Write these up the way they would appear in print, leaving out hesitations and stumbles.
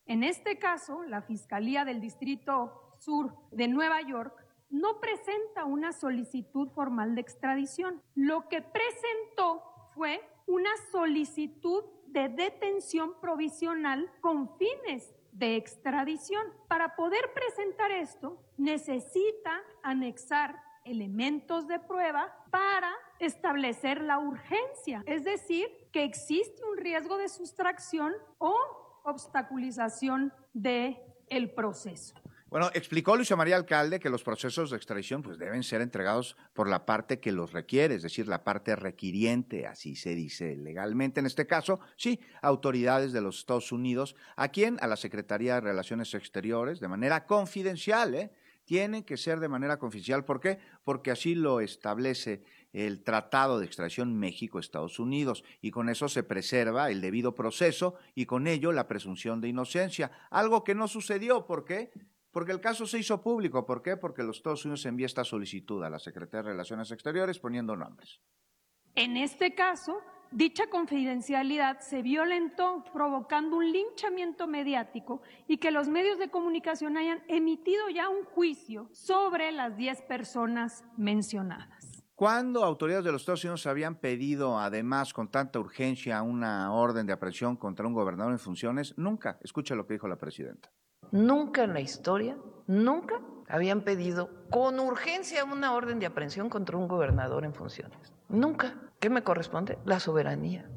En este caso, la Fiscalía del Distrito Sur de Nueva York no presenta una solicitud formal de extradición. Lo que presentó fue una solicitud de detención provisional con fines de extradición. Para poder presentar esto, necesita anexar elementos de prueba para establecer la urgencia, es decir, que existe un riesgo de sustracción o obstaculización del proceso. Bueno, explicó Luisa María Alcalde que los procesos de extradición pues deben ser entregados por la parte que los requiere, es decir, la parte requiriente, así se dice legalmente en este caso, sí, autoridades de los Estados Unidos, ¿a quién? A la Secretaría de Relaciones Exteriores, de manera confidencial, Tiene que ser de manera confidencial. ¿Por qué? Porque así lo establece el Tratado de Extradición México-Estados Unidos y con eso se preserva el debido proceso y con ello la presunción de inocencia, algo que no sucedió. ¿Por qué? Porque el caso se hizo público. ¿Por qué? Porque los Estados Unidos envía esta solicitud a la Secretaría de Relaciones Exteriores poniendo nombres. En este caso, dicha confidencialidad se violentó, provocando un linchamiento mediático y que los medios de comunicación hayan emitido ya un juicio sobre las 10 personas mencionadas. ¿Cuándo autoridades de los Estados Unidos habían pedido, además, con tanta urgencia, una orden de aprehensión contra un gobernador en funciones? Nunca. Escucha lo que dijo la presidenta. Nunca en la historia, nunca habían pedido con urgencia una orden de aprehensión contra un gobernador en funciones. Nunca. ¿Qué me corresponde? La soberanía,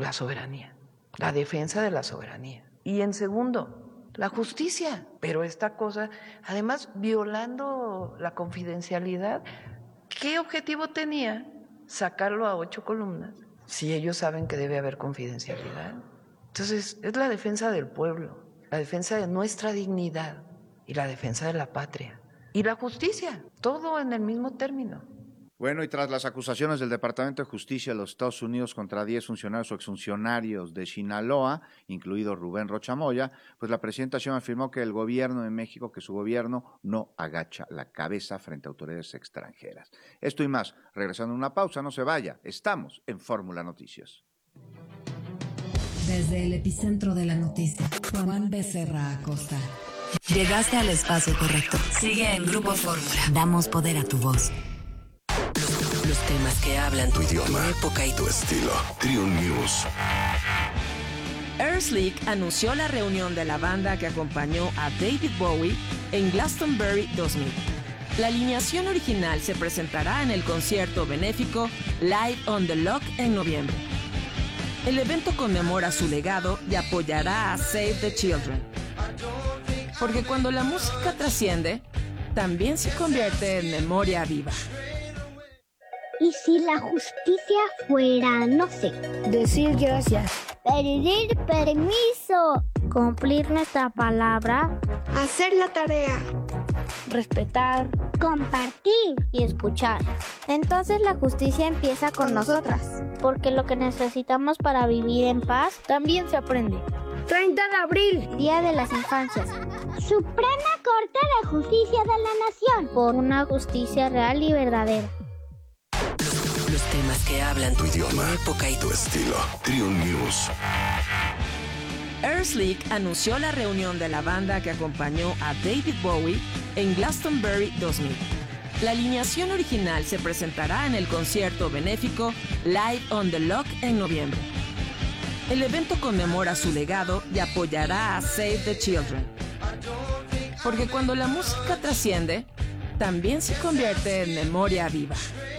la defensa de la soberanía. Y en segundo, la justicia. Pero esta cosa, además, violando la confidencialidad, ¿qué objetivo tenía sacarlo a 8 columnas si ellos saben que debe haber confidencialidad? Entonces, es la defensa del pueblo, la defensa de nuestra dignidad y la defensa de la patria. Y la justicia, todo en el mismo término. Bueno, y tras las acusaciones del Departamento de Justicia de los Estados Unidos contra 10 funcionarios o exfuncionarios de Sinaloa, incluido Rubén Rocha Moya, pues la presidenta Sheinbaum afirmó que el gobierno de México, que su gobierno no agacha la cabeza frente a autoridades extranjeras. Esto y más, regresando a una pausa, no se vaya, estamos en Fórmula Noticias. Desde el epicentro de la noticia, Juan Becerra Acosta. Llegaste al espacio correcto. Sigue en Grupo Fórmula. Damos poder a tu voz. Los temas que hablan tu idioma, tu época y tu estilo. Triun News. Air Slick anunció la reunión de la banda que acompañó a David Bowie en Glastonbury 2000. La alineación original se presentará en el concierto benéfico Live on the Lock en noviembre. El evento conmemora su legado y apoyará a Save the Children. Porque cuando la música trasciende, también se convierte en memoria viva. ¿Y si la justicia fuera, no sé, decir gracias, pedir permiso, cumplir nuestra palabra, hacer la tarea, respetar, compartir y escuchar? Entonces la justicia empieza con nosotras, porque lo que necesitamos para vivir en paz también se aprende. 30 de abril, Día de las Infancias. Suprema Corte de Justicia de la Nación, por una justicia real y verdadera. Los temas que hablan tu idioma, tu época y tu estilo. Triun News. Air Slick anunció la reunión de la banda que acompañó a David Bowie en Glastonbury 2000. La alineación original se presentará en el concierto benéfico Live on the Lock en noviembre. El evento conmemora su legado y apoyará a Save the Children. Porque cuando la música trasciende, también se convierte en memoria viva.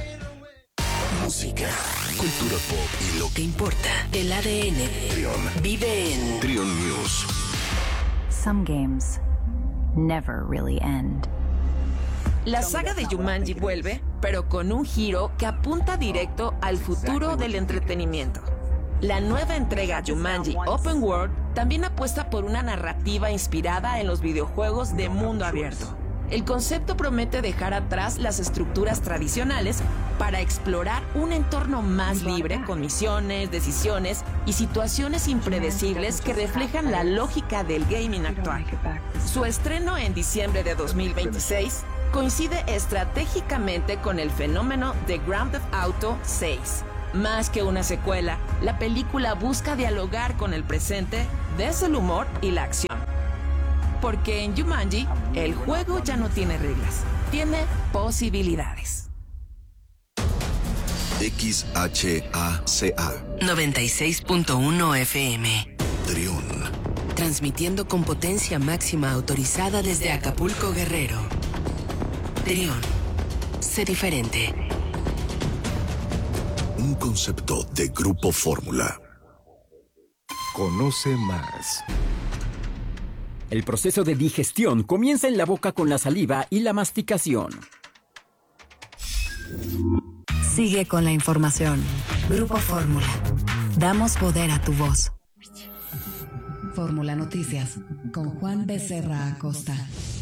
Música, cultura pop y lo que importa. El ADN Triun. Vive en Triun News. Some games never really end. La saga de Jumanji vuelve, pero con un giro que apunta directo al futuro del entretenimiento. La nueva entrega Jumanji Open World también apuesta por una narrativa inspirada en los videojuegos de mundo abierto. El concepto promete dejar atrás las estructuras tradicionales para explorar un entorno más libre con misiones, decisiones y situaciones impredecibles que reflejan la lógica del gaming actual. Su estreno en diciembre de 2026 coincide estratégicamente con el fenómeno de Grand Theft Auto 6. Más que una secuela, la película busca dialogar con el presente desde el humor y la acción. Porque en Jumanji, el juego ya no tiene reglas, tiene posibilidades. XHACA 96.1 FM. Triun. Transmitiendo con potencia máxima autorizada desde Acapulco, Guerrero. Triun. Sé diferente. Un concepto de Grupo Fórmula. Conoce más. El proceso de digestión comienza en la boca con la saliva y la masticación. Sigue con la información. Grupo Fórmula. Damos poder a tu voz. Fórmula Noticias con Juan Becerra Acosta.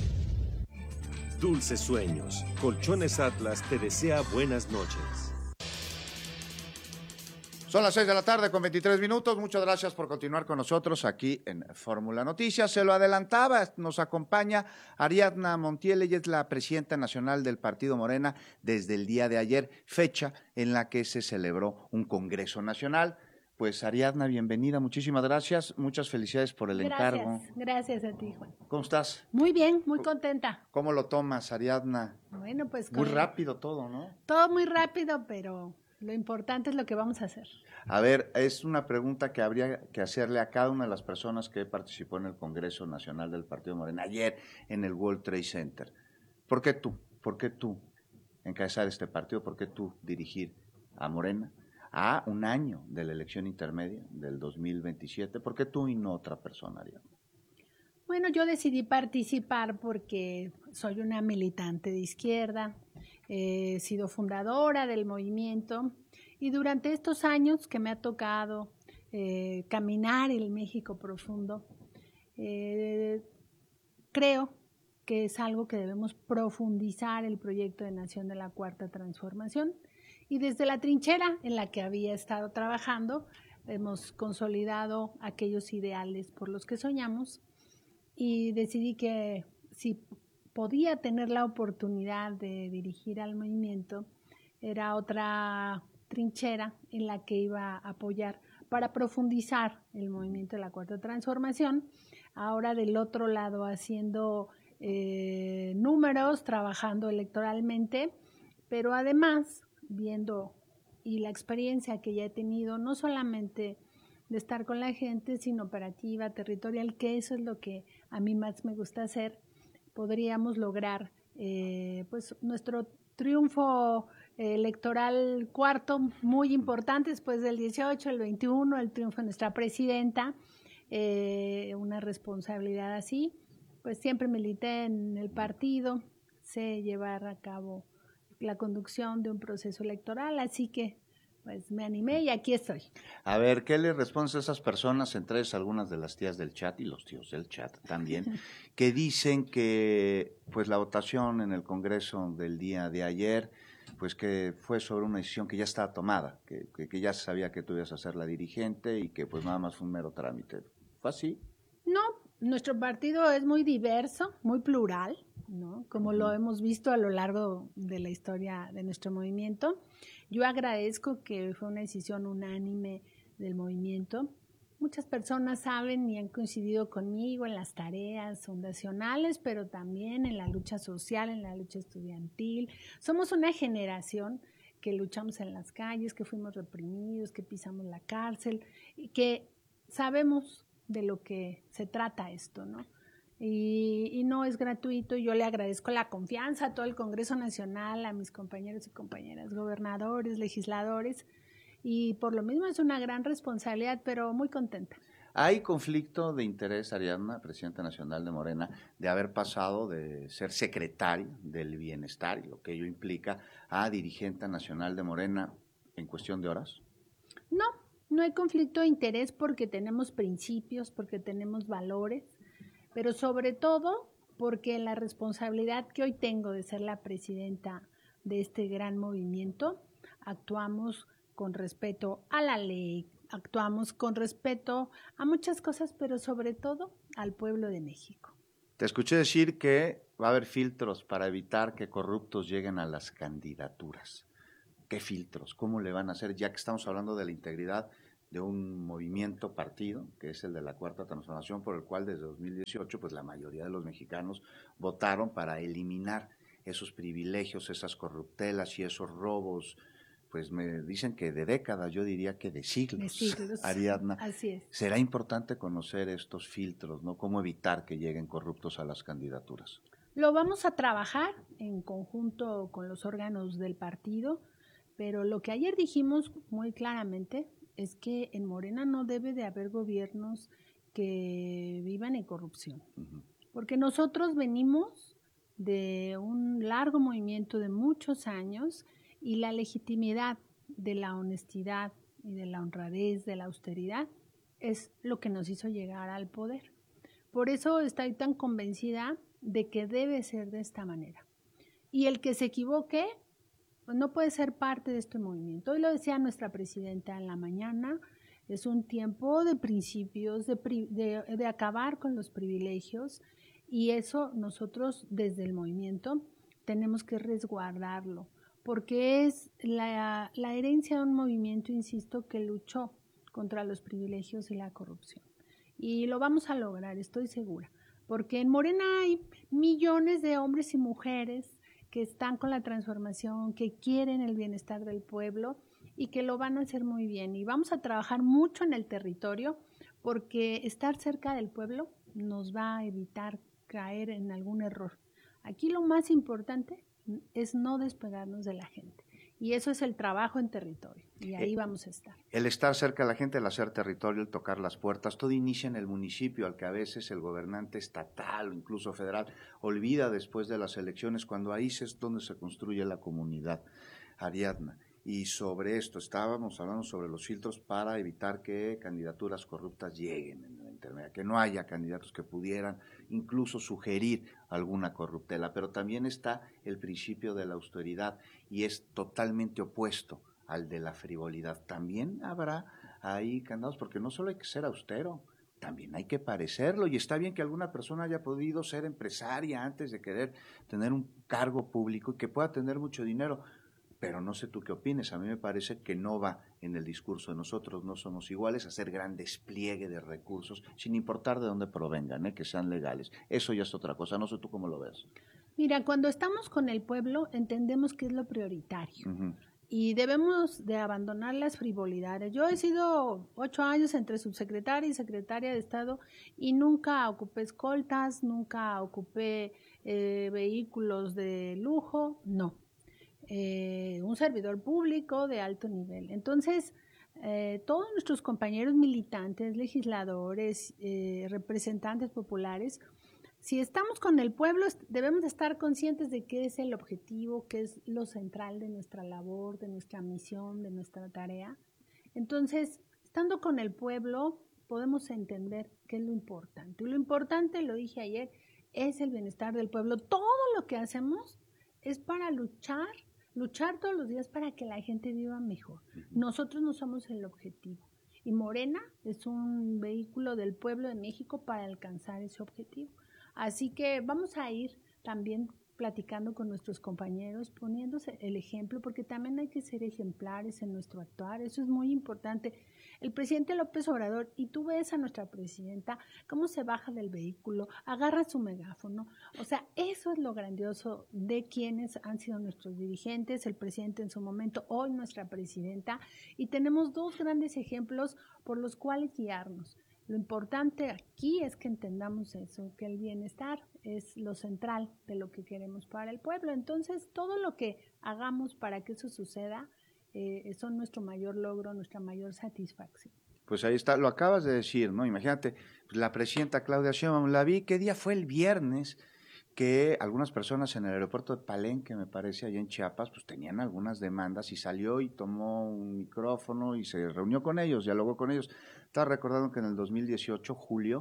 Dulces sueños. Colchones Atlas te desea buenas noches. Son las 6 de la tarde con 23 minutos. Muchas gracias por continuar con nosotros aquí en Fórmula Noticias. Se lo adelantaba, nos acompaña Ariadna Montiel, ella es la presidenta nacional del Partido Morena desde el día de ayer, fecha en la que se celebró un Congreso Nacional. Pues Ariadna, bienvenida, muchísimas gracias, muchas felicidades por el encargo. Gracias a ti, Juan. ¿Cómo estás? Muy bien, muy contenta. ¿Cómo lo tomas, Ariadna? Bueno, pues muy rápido todo, ¿no? Todo muy rápido, pero lo importante es lo que vamos a hacer. A ver, es una pregunta que habría que hacerle a cada una de las personas que participó en el Congreso Nacional del Partido Morena ayer en el World Trade Center. ¿Por qué tú? ¿Por qué tú encabezar este partido? ¿Por qué tú dirigir a Morena a un año de la elección intermedia del 2027? ¿Por qué tú y no otra persona, Ariadna? Bueno, yo decidí participar porque soy una militante de izquierda, he sido fundadora del movimiento y durante estos años que me ha tocado caminar el México profundo, creo que es algo que debemos profundizar el proyecto de Nación de la Cuarta Transformación y desde la trinchera en la que había estado trabajando hemos consolidado aquellos ideales por los que soñamos y decidí que si podía tener la oportunidad de dirigir al movimiento, era otra trinchera en la que iba a apoyar para profundizar el movimiento de la Cuarta Transformación. Ahora del otro lado haciendo números, trabajando electoralmente, pero además viendo y la experiencia que ya he tenido, no solamente de estar con la gente, sino operativa, territorial, que eso es lo que a mí más me gusta hacer, podríamos lograr pues nuestro triunfo electoral cuarto, muy importante después del 18, el 21, el triunfo de nuestra presidenta, una responsabilidad así. Pues siempre milité en el partido, sé llevar a cabo la conducción de un proceso electoral, así que pues me animé y aquí estoy. A ver, ¿qué le respondes a esas personas, entre ellas algunas de las tías del chat y los tíos del chat también, que dicen que pues la votación en el Congreso del día de ayer, pues que fue sobre una decisión que ya estaba tomada, que ya se sabía que tú ibas a ser la dirigente y que pues nada más fue un mero trámite? ¿Fue así? No, nuestro partido es muy diverso, muy plural, ¿no? Como lo hemos visto a lo largo de la historia de nuestro movimiento. Yo agradezco que fue una decisión unánime del movimiento. Muchas personas saben y han coincidido conmigo en las tareas fundacionales, pero también en la lucha social, en la lucha estudiantil. Somos una generación que luchamos en las calles, que fuimos reprimidos, que pisamos la cárcel y que sabemos de lo que se trata esto, ¿no? Y no es gratuito. Yo le agradezco la confianza a todo el Congreso Nacional, a mis compañeros y compañeras, gobernadores, legisladores, y por lo mismo es una gran responsabilidad, pero muy contenta. ¿Hay conflicto de interés, Ariadna, presidenta nacional de Morena, de haber pasado de ser secretaria del bienestar y lo que ello implica a dirigente nacional de Morena en cuestión de horas? No hay conflicto de interés porque tenemos principios, porque tenemos valores, pero sobre todo porque la responsabilidad que hoy tengo de ser la presidenta de este gran movimiento, actuamos con respeto a la ley, actuamos con respeto a muchas cosas, pero sobre todo al pueblo de México. Te escuché decir que va a haber filtros para evitar que corruptos lleguen a las candidaturas. ¿Qué filtros? ¿Cómo le van a hacer? Ya que estamos hablando de la integridad de un movimiento partido, que es el de la Cuarta Transformación, por el cual desde 2018 pues la mayoría de los mexicanos votaron para eliminar esos privilegios, esas corruptelas y esos robos, pues me dicen que de décadas, yo diría que de siglos. Ariadna. Así es. Será importante conocer estos filtros, ¿no? Cómo evitar que lleguen corruptos a las candidaturas. Lo vamos a trabajar en conjunto con los órganos del partido, pero lo que ayer dijimos muy claramente es que en Morena no debe de haber gobiernos que vivan en corrupción, porque nosotros venimos de un largo movimiento de muchos años y la legitimidad de la honestidad y de la honradez, de la austeridad, es lo que nos hizo llegar al poder. Por eso estoy tan convencida de que debe ser de esta manera. Y el que se equivoque, pues no puede ser parte de este movimiento. Hoy lo decía nuestra presidenta en la mañana, es un tiempo de principios, de acabar con los privilegios, y eso nosotros desde el movimiento tenemos que resguardarlo, porque es la herencia de un movimiento, insisto, que luchó contra los privilegios y la corrupción. Y lo vamos a lograr, estoy segura, porque en Morena hay millones de hombres y mujeres que están con la transformación, que quieren el bienestar del pueblo y que lo van a hacer muy bien. Y vamos a trabajar mucho en el territorio, porque estar cerca del pueblo nos va a evitar caer en algún error. Aquí lo más importante es no despegarnos de la gente. Y eso es el trabajo en territorio, y ahí vamos a estar. El estar cerca de la gente, el hacer territorio, el tocar las puertas, todo inicia en el municipio, al que a veces el gobernante estatal o incluso federal olvida después de las elecciones, cuando ahí es donde se construye la comunidad. Ariadna, y sobre esto estábamos hablando sobre los filtros para evitar que candidaturas corruptas lleguen en la intermedia, que no haya candidatos que pudieran incluso sugerir alguna corruptela, pero también está el principio de la austeridad y es totalmente opuesto al de la frivolidad. También habrá ahí candados, porque no solo hay que ser austero, también hay que parecerlo, y está bien que alguna persona haya podido ser empresaria antes de querer tener un cargo público y que pueda tener mucho dinero, pero no sé tú qué opines. A mí me parece que no va en el discurso de nosotros, no somos iguales, hacer gran despliegue de recursos, sin importar de dónde provengan, que sean legales. Eso ya es otra cosa, no sé tú cómo lo ves. Mira, cuando estamos con el pueblo entendemos que es lo prioritario. Y debemos de abandonar las frivolidades. Yo he sido 8 años entre subsecretaria y secretaria de Estado y nunca ocupé escoltas, nunca ocupé vehículos de lujo, no. Un servidor público de alto nivel. Entonces, todos nuestros compañeros militantes, legisladores, representantes populares, si estamos con el pueblo, debemos estar conscientes de qué es el objetivo, qué es lo central de nuestra labor, de nuestra misión, de nuestra tarea. Entonces, estando con el pueblo, podemos entender qué es lo importante. Y lo importante, lo dije ayer, es el bienestar del pueblo. Todo lo que hacemos es para luchar todos los días para que la gente viva mejor. Nosotros no somos el objetivo. Y Morena es un vehículo del pueblo de México para alcanzar ese objetivo. Así que vamos a ir también platicando con nuestros compañeros, poniéndose el ejemplo, porque también hay que ser ejemplares en nuestro actuar. Eso es muy importante. El presidente López Obrador, y tú ves a nuestra presidenta, cómo se baja del vehículo, agarra su megáfono. O sea, eso es lo grandioso de quienes han sido nuestros dirigentes, el presidente en su momento, hoy nuestra presidenta, y tenemos 2 grandes ejemplos por los cuales guiarnos. Lo importante aquí es que entendamos eso, que el bienestar es lo central de lo que queremos para el pueblo. Entonces, todo lo que hagamos para que eso suceda son nuestro mayor logro, nuestra mayor satisfacción. Pues ahí está, lo acabas de decir, ¿no? Imagínate, la presidenta Claudia Sheinbaum, la vi, ¿qué día fue? El viernes, que algunas personas en el aeropuerto de Palenque, me parece, allá en Chiapas, pues tenían algunas demandas y salió y tomó un micrófono y se reunió con ellos, dialogó con ellos. Estaba recordando que en el 2018, julio,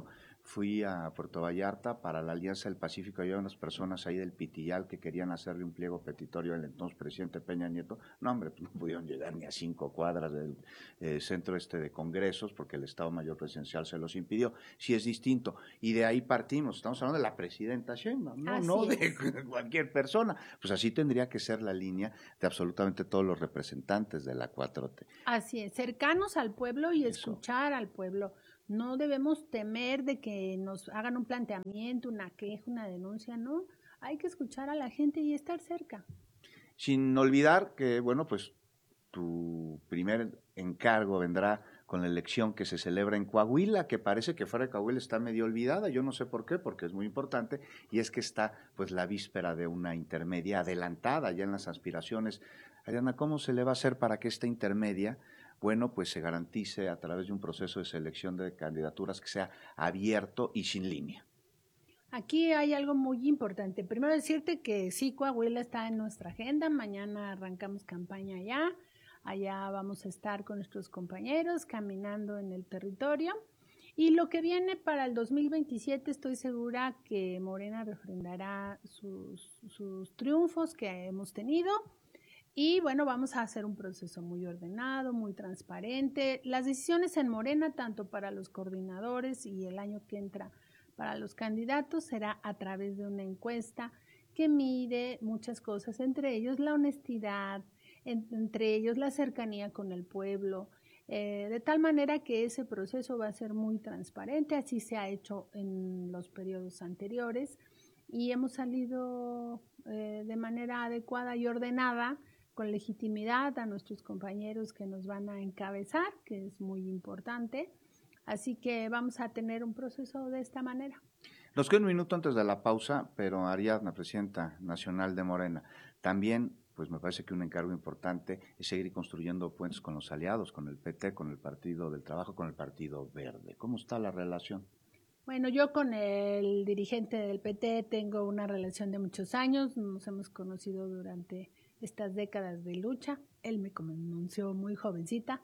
fui a Puerto Vallarta para la Alianza del Pacífico. Había unas personas ahí del Pitillal que querían hacerle un pliego petitorio al entonces presidente Peña Nieto. No, hombre, pues no pudieron llegar ni a 5 cuadras del centro de congresos porque el Estado Mayor Presidencial se los impidió. Sí es distinto. Y de ahí partimos. Estamos hablando de la presidenta Sheinbaum, no de cualquier persona. Pues así tendría que ser la línea de absolutamente todos los representantes de la 4T. Así es, cercanos al pueblo y escuchar al pueblo. No debemos temer de que nos hagan un planteamiento, una queja, una denuncia, no. Hay que escuchar a la gente y estar cerca. Sin olvidar que, bueno, pues tu primer encargo vendrá con la elección que se celebra en Coahuila, que parece que fuera de Coahuila está medio olvidada, yo no sé por qué, porque es muy importante, y es que está pues la víspera de una intermedia adelantada ya en las aspiraciones. Ariadna, ¿cómo se le va a hacer para que esta intermedia, bueno, pues se garantice a través de un proceso de selección de candidaturas que sea abierto y sin línea? Aquí hay algo muy importante. Primero decirte que sí, Coahuila está en nuestra agenda. Mañana arrancamos campaña allá. Allá vamos a estar con nuestros compañeros caminando en el territorio. Y lo que viene para el 2027, estoy segura que Morena refrendará sus triunfos que hemos tenido. Y bueno, vamos a hacer un proceso muy ordenado, muy transparente. Las decisiones en Morena, tanto para los coordinadores y el año que entra para los candidatos, será a través de una encuesta que mide muchas cosas, entre ellos la honestidad, entre ellos la cercanía con el pueblo, de tal manera que ese proceso va a ser muy transparente. Así se ha hecho en los periodos anteriores y hemos salido de manera adecuada y ordenada, con legitimidad a nuestros compañeros que nos van a encabezar, que es muy importante. Así que vamos a tener un proceso de esta manera. Nos queda un minuto antes de la pausa, pero Ariadna, presidenta nacional de Morena, también pues me parece que un encargo importante es seguir construyendo puentes con los aliados, con el PT, con el Partido del Trabajo, con el Partido Verde. ¿Cómo está la relación? Bueno, yo con el dirigente del PT tengo una relación de muchos años, nos hemos conocido durante estas décadas de lucha. Él me conoció muy jovencita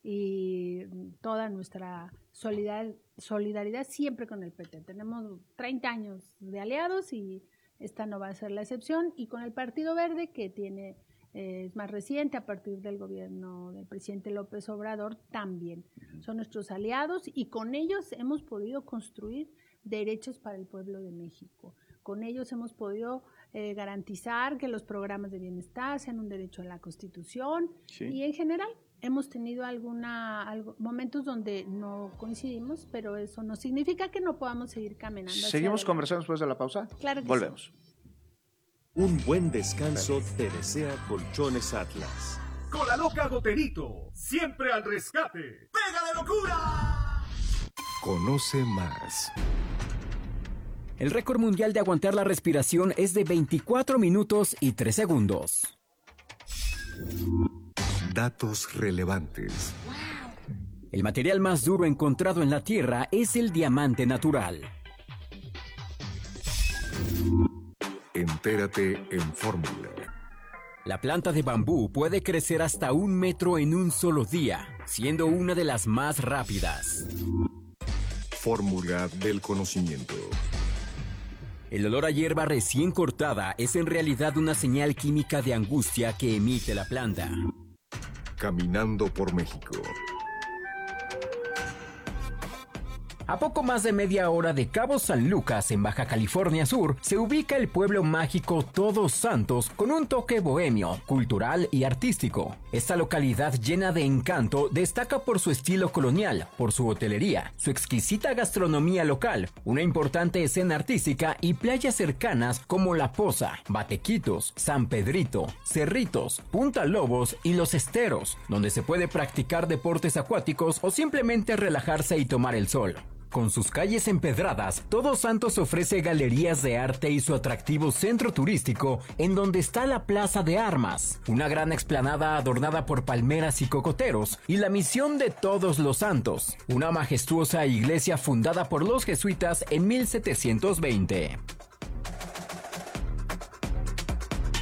y toda nuestra solidaridad siempre con el PT. Tenemos 30 años de aliados y esta no va a ser la excepción. Y con el Partido Verde, que es más reciente a partir del gobierno del presidente López Obrador, también son nuestros aliados y con ellos hemos podido construir derechos para el pueblo de México. Con ellos hemos podido garantizar que los programas de bienestar sean un derecho a la Constitución y en general hemos tenido momentos donde no coincidimos, pero eso no significa que no podamos seguir caminando. ¿Seguimos conversando después de la pausa? Claro que volvemos. Sí. Un buen descanso te desea Colchones Atlas. Con la loca Goterito, siempre al rescate. ¡Pega de locura! Conoce más. El récord mundial de aguantar la respiración es de 24 minutos y 3 segundos. Datos relevantes. El material más duro encontrado en la Tierra es el diamante natural. Entérate en Fórmula. La planta de bambú puede crecer hasta 1 metro en un solo día, siendo una de las más rápidas. Fórmula del conocimiento. El olor a hierba recién cortada es en realidad una señal química de angustia que emite la planta. Caminando por México. A poco más de media hora de Cabo San Lucas, en Baja California Sur, se ubica el pueblo mágico Todos Santos con un toque bohemio, cultural y artístico. Esta localidad llena de encanto destaca por su estilo colonial, por su hotelería, su exquisita gastronomía local, una importante escena artística y playas cercanas como La Poza, Batequitos, San Pedrito, Cerritos, Punta Lobos y Los Esteros, donde se puede practicar deportes acuáticos o simplemente relajarse y tomar el sol. Con sus calles empedradas, Todos Santos ofrece galerías de arte y su atractivo centro turístico, en donde está la Plaza de Armas, una gran explanada adornada por palmeras y cocoteros, y la Misión de Todos los Santos, una majestuosa iglesia fundada por los jesuitas en 1720.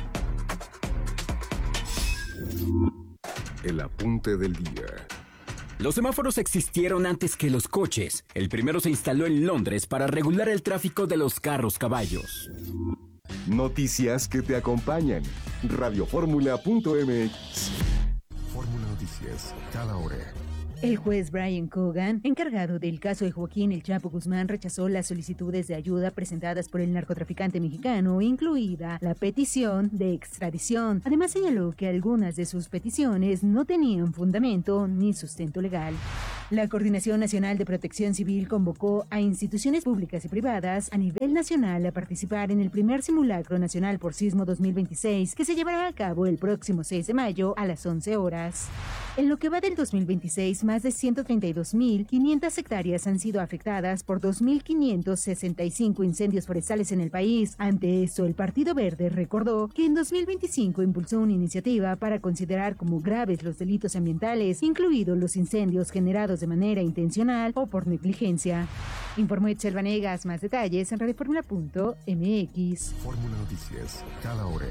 El apunte del día. Los semáforos existieron antes que los coches. El primero se instaló en Londres para regular el tráfico de los carros-caballos. Noticias que te acompañan. Radioformula.mx. Fórmula Noticias, cada hora. El juez Brian Cogan, encargado del caso de Joaquín El Chapo Guzmán, rechazó las solicitudes de ayuda presentadas por el narcotraficante mexicano, incluida la petición de extradición. Además, señaló que algunas de sus peticiones no tenían fundamento ni sustento legal. La Coordinación Nacional de Protección Civil convocó a instituciones públicas y privadas a nivel nacional a participar en el primer simulacro nacional por sismo 2026, que se llevará a cabo el próximo 6 de mayo a las 11 horas. En lo que va del 2026, más de 132.500 hectáreas han sido afectadas por 2.565 incendios forestales en el país. Ante esto, el Partido Verde recordó que en 2025 impulsó una iniciativa para considerar como graves los delitos ambientales, incluidos los incendios generados de manera intencional o por negligencia. Informó Itzel Vanegas. Más detalles en radioformula.mx. Fórmula Noticias, cada hora.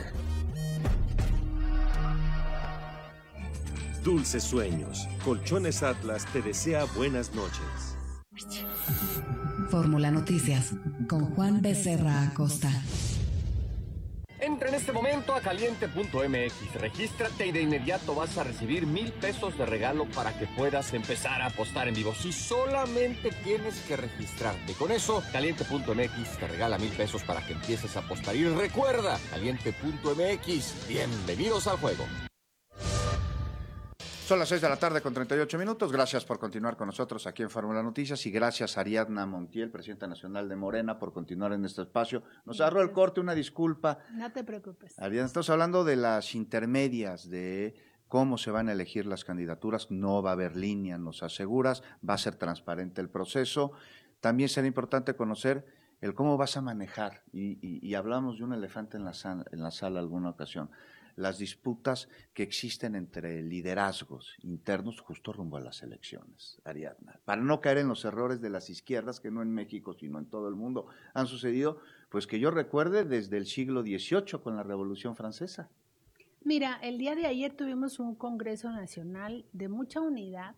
Dulces sueños. Colchones Atlas te desea buenas noches. Fórmula Noticias con Juan Becerra Acosta. Entra en este momento a caliente.mx, regístrate y de inmediato vas a recibir 1,000 pesos de regalo para que puedas empezar a apostar en vivo. Si solamente tienes que registrarte. Con eso, caliente.mx te regala 1,000 pesos para que empieces a apostar. Y recuerda, caliente.mx, bienvenidos al juego. Son las 6 de la tarde con 38 minutos. Gracias por continuar con nosotros aquí en Fórmula Noticias y gracias a Ariadna Montiel, presidenta nacional de Morena, por continuar en este espacio. Nos agarró el corte, una disculpa. No te preocupes. Ariadna, estamos hablando de las intermedias, de cómo se van a elegir las candidaturas. No va a haber línea, nos aseguras, va a ser transparente el proceso. También será importante conocer el cómo vas a manejar, y hablamos de un elefante en la sala alguna ocasión, las disputas que existen entre liderazgos internos justo rumbo a las elecciones, Ariadna, para no caer en los errores de las izquierdas que no en México sino en todo el mundo han sucedido, pues que yo recuerde desde el siglo XVIII con la Revolución Francesa. Mira, el día de ayer tuvimos un Congreso Nacional de mucha unidad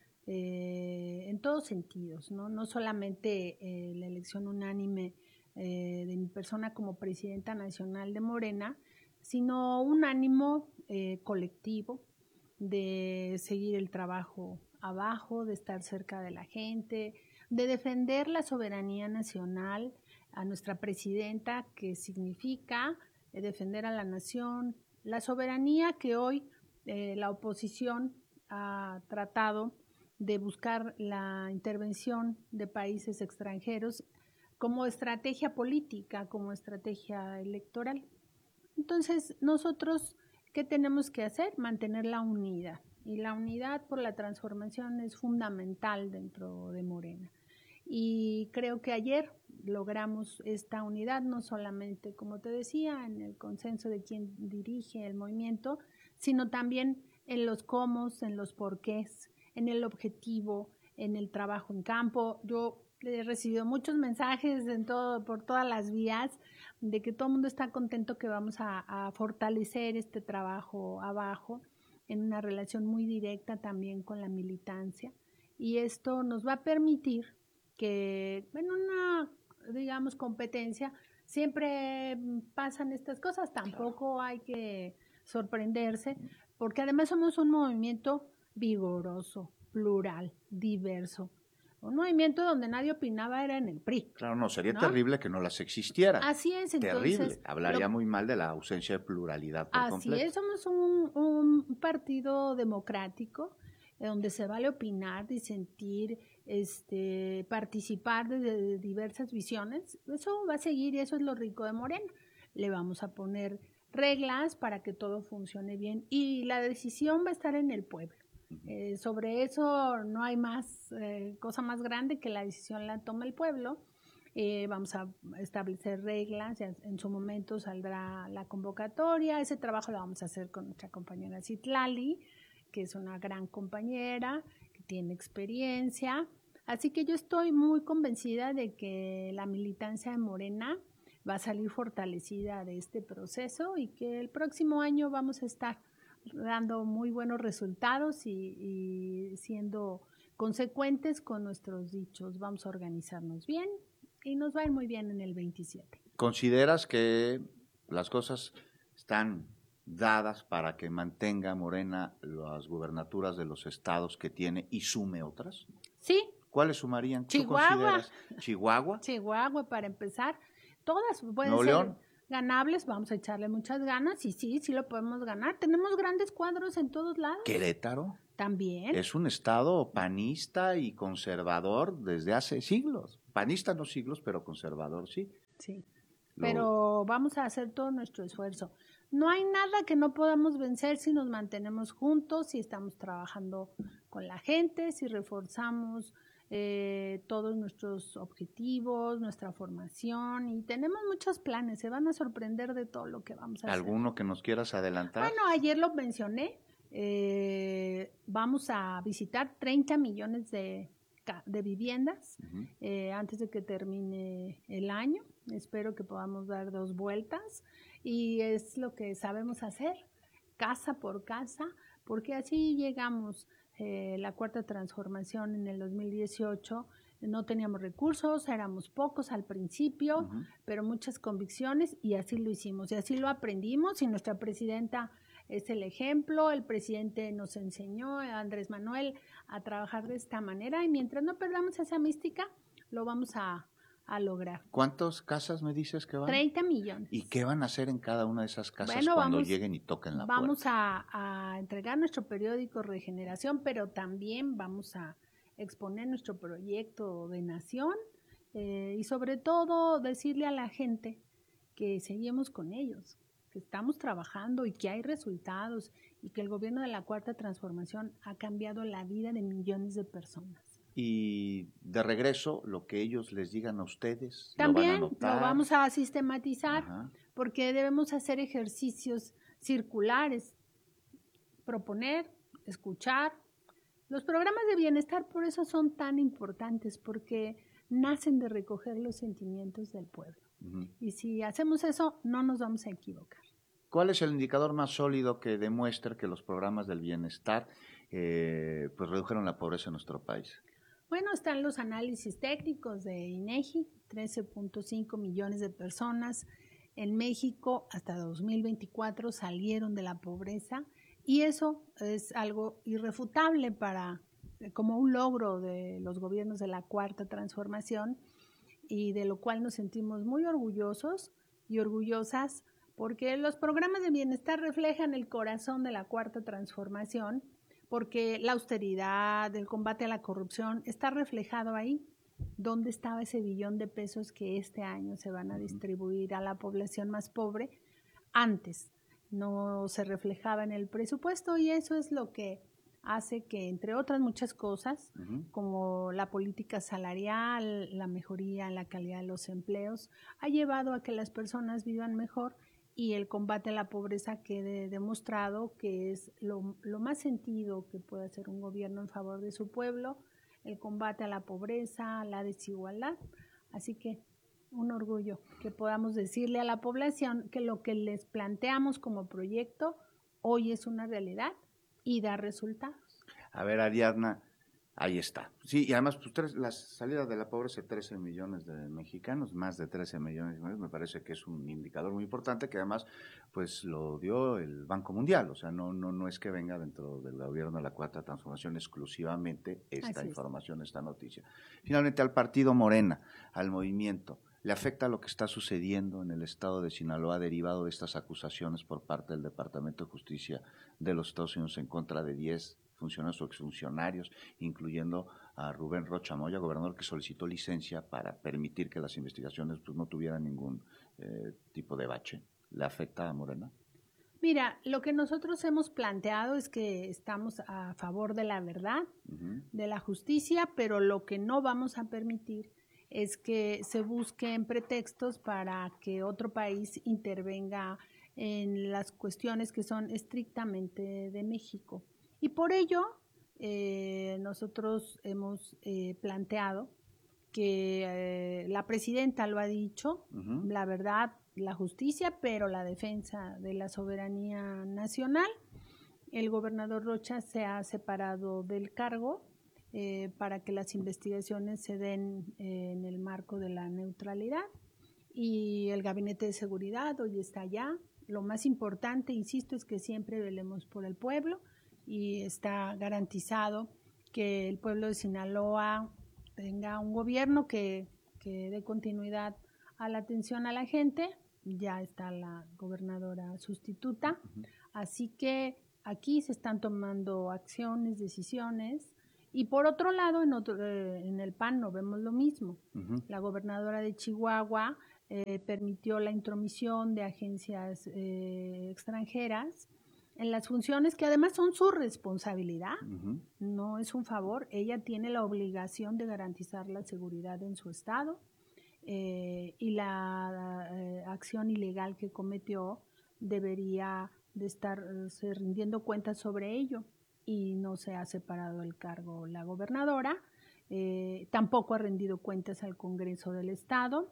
en todos sentidos, no solamente la elección unánime de mi persona como presidenta nacional de Morena, sino un ánimo colectivo de seguir el trabajo abajo, de estar cerca de la gente, de defender la soberanía nacional, a nuestra presidenta, que significa defender a la nación, la soberanía que hoy la oposición ha tratado de buscar la intervención de países extranjeros como estrategia política, como estrategia electoral. Entonces, nosotros, ¿qué tenemos que hacer? Mantener la unidad. Y la unidad por la transformación es fundamental dentro de Morena. Y creo que ayer logramos esta unidad, no solamente, como te decía, en el consenso de quien dirige el movimiento, sino también en los cómo, en los porqués, en el objetivo, en el trabajo en campo. Yo he recibido muchos mensajes por todas las vías de que todo el mundo está contento que vamos a fortalecer este trabajo abajo en una relación muy directa también con la militancia, y esto nos va a permitir que en una, digamos, competencia siempre pasan estas cosas, tampoco hay que sorprenderse, porque además somos un movimiento vigoroso, plural, diverso. Un movimiento donde nadie opinaba era en el PRI. Claro, no, sería terrible que no las existieran. Así es, entonces. Terrible, hablaría muy mal de la ausencia de pluralidad por completo. Así es, somos un partido democrático donde se vale opinar, disentir, participar de diversas visiones. Eso va a seguir y eso es lo rico de Morena. Le vamos a poner reglas para que todo funcione bien y la decisión va a estar en el pueblo. Sobre eso no hay más cosa más grande que la decisión la toma el pueblo. Vamos a establecer reglas, ya en su momento saldrá la convocatoria. Ese trabajo lo vamos a hacer con nuestra compañera Citlali, que es una gran compañera, que tiene experiencia. Así que yo estoy muy convencida de que la militancia de Morena va a salir fortalecida de este proceso y que el próximo año vamos a estar dando muy buenos resultados y siendo consecuentes con nuestros dichos. Vamos a organizarnos bien y nos va a ir muy bien en el 27. ¿Consideras que las cosas están dadas para que mantenga Morena las gubernaturas de los estados que tiene y sume otras? Sí. ¿Cuáles sumarían? Chihuahua. ¿Chihuahua? Chihuahua, para empezar. Todas pueden ¿Nuevo ser León? Ganables, vamos a echarle muchas ganas y sí lo podemos ganar. Tenemos grandes cuadros en todos lados. ¿Querétaro? También. Es un estado panista y conservador desde hace siglos. Panista no siglos, pero conservador sí. Sí, pero vamos a hacer todo nuestro esfuerzo. No hay nada que no podamos vencer si nos mantenemos juntos, si estamos trabajando con la gente, si reforzamos todos nuestros objetivos, nuestra formación, y tenemos muchos planes. Se van a sorprender de todo lo que vamos a hacer. ¿Alguno que nos quieras adelantar? Bueno, ayer lo mencioné. Vamos a visitar 30 millones de viviendas antes de que termine el año. Espero que podamos dar 2 vueltas y es lo que sabemos hacer, casa por casa, porque así llegamos. La cuarta transformación en el 2018, no teníamos recursos, éramos pocos al principio, pero muchas convicciones y así lo hicimos y así lo aprendimos y nuestra presidenta es el ejemplo. El presidente nos enseñó, Andrés Manuel, a trabajar de esta manera y mientras no perdamos esa mística, lo vamos a lograr. ¿Cuántas casas me dices que van? 30 millones. ¿Y qué van a hacer en cada una de esas casas cuando lleguen y toquen la puerta? Vamos a entregar nuestro periódico Regeneración, pero también vamos a exponer nuestro proyecto de nación y sobre todo decirle a la gente que seguimos con ellos, que estamos trabajando y que hay resultados y que el gobierno de la Cuarta Transformación ha cambiado la vida de millones de personas. Y de regreso, lo que ellos les digan a ustedes, también lo van a anotar. Lo vamos a sistematizar, porque debemos hacer ejercicios circulares, proponer, escuchar. Los programas de bienestar por eso son tan importantes, porque nacen de recoger los sentimientos del pueblo. Y si hacemos eso, no nos vamos a equivocar. ¿Cuál es el indicador más sólido que demuestre que los programas del bienestar pues redujeron la pobreza en nuestro país? Bueno, están los análisis técnicos de INEGI, 13.5 millones de personas en México hasta 2024 salieron de la pobreza y eso es algo irrefutable como un logro de los gobiernos de la Cuarta Transformación y de lo cual nos sentimos muy orgullosos y orgullosas porque los programas de bienestar reflejan el corazón de la Cuarta Transformación, porque la austeridad, el combate a la corrupción está reflejado ahí. ¿Dónde estaba ese billón de pesos que este año se van a distribuir a la población más pobre? Antes no se reflejaba en el presupuesto y eso es lo que hace que, entre otras muchas cosas, como la política salarial, la mejoría en la calidad de los empleos, ha llevado a que las personas vivan mejor y el combate a la pobreza quede demostrado que es lo más sentido que puede hacer un gobierno en favor de su pueblo, el combate a la pobreza, la desigualdad. Así que un orgullo que podamos decirle a la población que lo que les planteamos como proyecto hoy es una realidad y da resultados. A ver, Ariadna, ahí está. Sí, y además pues, la salida de la pobreza de 13 millones de mexicanos, más de 13 millones, me parece que es un indicador muy importante que además pues lo dio el Banco Mundial, o sea, no es que venga dentro del gobierno de la Cuarta Transformación exclusivamente esta información, esta noticia. Finalmente, al partido Morena, al movimiento, ¿le afecta lo que está sucediendo en el estado de Sinaloa derivado de estas acusaciones por parte del Departamento de Justicia de los Estados Unidos en contra de 10 funcionarios o exfuncionarios, incluyendo a Rubén Rocha Moya, gobernador que solicitó licencia para permitir que las investigaciones pues, no tuvieran ningún tipo de bache? ¿Le afecta a Morena? Mira, lo que nosotros hemos planteado es que estamos a favor de la verdad, de la justicia, pero lo que no vamos a permitir es que se busquen pretextos para que otro país intervenga en las cuestiones que son estrictamente de México. Y por ello, nosotros hemos planteado que la presidenta lo ha dicho, la verdad, la justicia, pero la defensa de la soberanía nacional. El gobernador Rocha se ha separado del cargo para que las investigaciones se den en el marco de la neutralidad, y el Gabinete de Seguridad hoy está allá. Lo más importante, insisto, es que siempre velemos por el pueblo, y está garantizado que el pueblo de Sinaloa tenga un gobierno que dé continuidad a la atención a la gente. Ya está la gobernadora sustituta, así que aquí se están tomando acciones, decisiones. Y por otro lado, en el PAN no vemos lo mismo. La gobernadora de Chihuahua permitió la intromisión de agencias extranjeras en las funciones que además son su responsabilidad, no es un favor. Ella tiene la obligación de garantizar la seguridad en su estado, y la acción ilegal que cometió debería de estarse rindiendo cuentas sobre ello, y no se ha separado del cargo la gobernadora. Tampoco ha rendido cuentas al Congreso del Estado.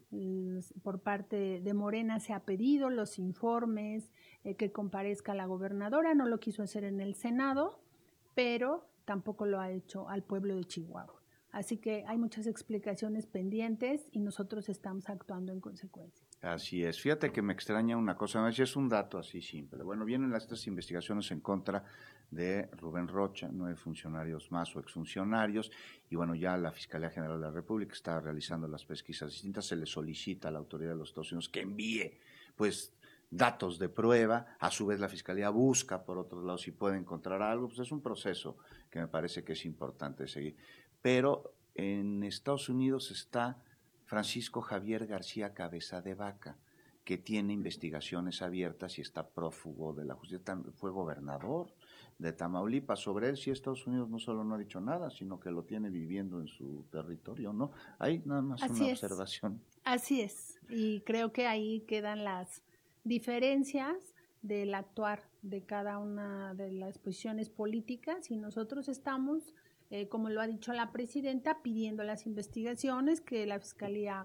Por parte de Morena se ha pedido los informes, que comparezca la gobernadora. No lo quiso hacer en el Senado, pero tampoco lo ha hecho al pueblo de Chihuahua. Así que hay muchas explicaciones pendientes y nosotros estamos actuando en consecuencia. Así es. Fíjate que me extraña una cosa, es un dato así simple. Bueno, vienen estas investigaciones en contra de Rubén Rocha, 9 funcionarios más o exfuncionarios, y bueno, ya la Fiscalía General de la República está realizando las pesquisas distintas. Se le solicita a la autoridad de los Estados Unidos que envíe, pues, datos de prueba. A su vez la Fiscalía busca por otros lados si puede encontrar algo. Pues es un proceso que me parece que es importante seguir. Pero en Estados Unidos está Francisco Javier García Cabeza de Vaca, que tiene investigaciones abiertas y está prófugo de la justicia. Fue gobernador de Tamaulipas. Sobre él sí Estados Unidos no solo no ha dicho nada, sino que lo tiene viviendo en su territorio, ¿no? Ahí nada más una observación. Así es, y creo que ahí quedan las diferencias del actuar de cada una de las posiciones políticas, y nosotros estamos, como lo ha dicho la presidenta, pidiendo las investigaciones, que la Fiscalía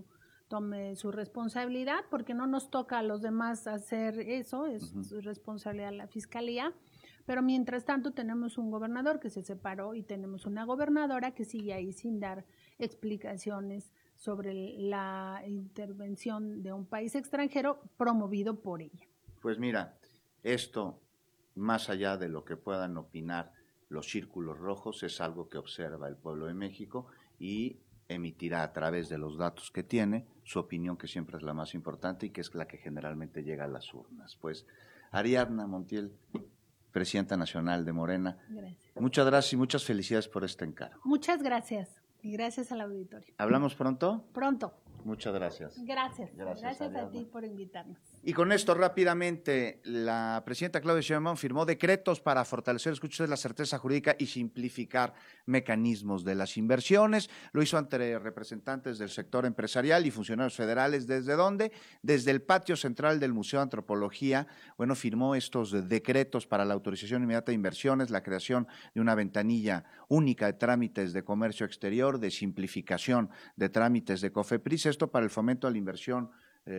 tome su responsabilidad, porque no nos toca a los demás hacer eso, es su responsabilidad la Fiscalía. Pero mientras tanto tenemos un gobernador que se separó y tenemos una gobernadora que sigue ahí sin dar explicaciones sobre la intervención de un país extranjero promovido por ella. Pues mira, esto, más allá de lo que puedan opinar los círculos rojos, es algo que observa el pueblo de México y emitirá a través de los datos que tiene su opinión, que siempre es la más importante y que es la que generalmente llega a las urnas. Pues Ariadna Montiel, presidenta nacional de Morena, gracias. Muchas gracias y muchas felicidades por este encargo. Muchas gracias y gracias al auditorio. ¿Hablamos pronto? Pronto. Muchas gracias. Gracias a ti por invitarnos. Y con esto rápidamente, la presidenta Claudia Sheinbaum firmó decretos para fortalecer, escuchen, la certeza jurídica y simplificar mecanismos de las inversiones. Lo hizo ante representantes del sector empresarial y funcionarios federales. ¿Desde dónde? Desde el patio central del Museo de Antropología. Bueno, firmó estos decretos para la autorización inmediata de inversiones, la creación de una ventanilla única de trámites de comercio exterior, de simplificación de trámites de COFEPRIS, esto para el fomento a la inversión,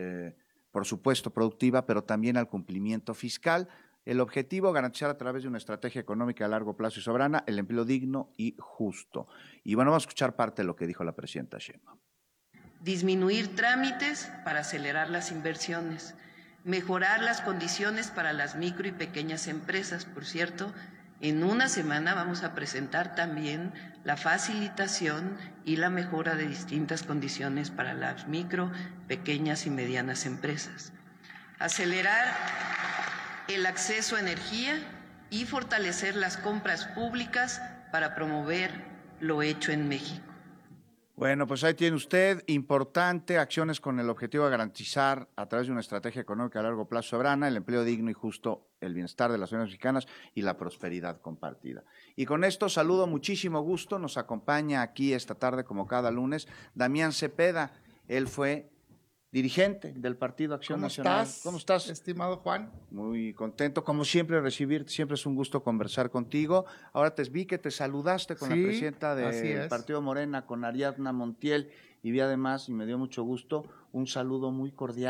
por supuesto, productiva, pero también al cumplimiento fiscal. El objetivo, garantizar a través de una estrategia económica a largo plazo y soberana el empleo digno y justo. Y bueno, vamos a escuchar parte de lo que dijo la presidenta Sheinbaum. Disminuir trámites para acelerar las inversiones, mejorar las condiciones para las micro y pequeñas empresas. Por cierto, en una semana vamos a presentar también la facilitación y la mejora de distintas condiciones para las micro, pequeñas y medianas empresas. Acelerar el acceso a energía y fortalecer las compras públicas para promover lo hecho en México. Bueno, pues ahí tiene usted, importante, acciones con el objetivo de garantizar a través de una estrategia económica a largo plazo soberana el empleo digno y justo, el bienestar de las familias mexicanas y la prosperidad compartida. Y con esto saludo, muchísimo gusto, nos acompaña aquí esta tarde como cada lunes Damián Cepeda. Él fue dirigente del Partido Acción Nacional. ¿Cómo estás, estimado Juan? Muy contento, como siempre, recibirte. Siempre es un gusto conversar contigo. Ahora te vi que te saludaste con la presidenta del Partido Morena, con Ariadna Montiel, y vi además, y me dio mucho gusto, un saludo muy cordial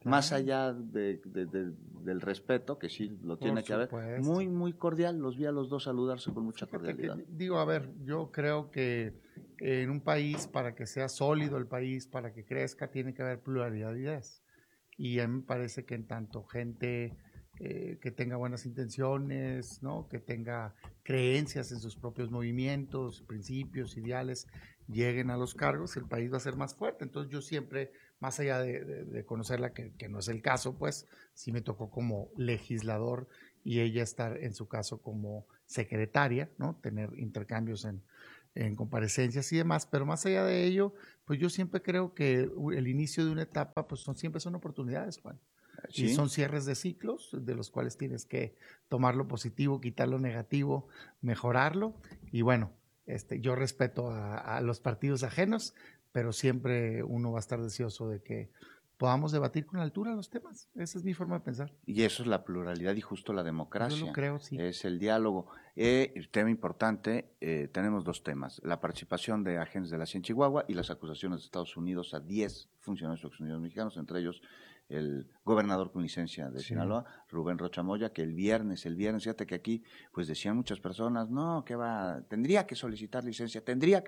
Más allá del respeto, que sí lo tiene que haber, muy, muy cordial. Los vi a los dos saludarse con mucha cordialidad. Digo, a ver, yo creo que en un país, para que sea sólido el país, para que crezca, tiene que haber pluralidad de ideas. Y a mí me parece que en tanto gente que tenga buenas intenciones, ¿no? Que tenga creencias en sus propios movimientos, principios, ideales, lleguen a los cargos, el país va a ser más fuerte. Entonces yo siempre, más allá de conocerla, que no es el caso, pues sí me tocó como legislador y ella estar en su caso como secretaria, ¿no? Tener intercambios en comparecencias y demás, pero más allá de ello, pues yo siempre creo que el inicio de una etapa, pues siempre son oportunidades, Juan. ¿Sí? Y son cierres de ciclos de los cuales tienes que tomar lo positivo, quitar lo negativo, mejorarlo. Y bueno, yo respeto a los partidos ajenos, pero siempre uno va a estar deseoso de que podamos debatir con altura los temas. Esa es mi forma de pensar. Y eso es la pluralidad y justo la democracia. Yo lo creo, sí. Es el diálogo. Tema importante, tenemos dos temas. La participación de agentes de la CIA en Chihuahua y las acusaciones de Estados Unidos a 10 funcionarios de Estados Unidos mexicanos, entre ellos el gobernador con licencia de Sinaloa, Rubén Rocha Moya, que el viernes, fíjate que aquí pues decían muchas personas, no, que tendría que solicitar licencia,